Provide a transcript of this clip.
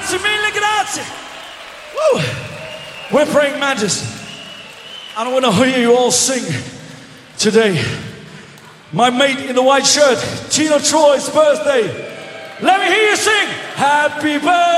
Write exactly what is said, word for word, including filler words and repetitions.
Grazie mille, grazie. Woo. We're praying mantis. And I want to hear you all sing today. My mate in the white shirt, Tina Troy's birthday. Let me hear you sing. Happy birthday.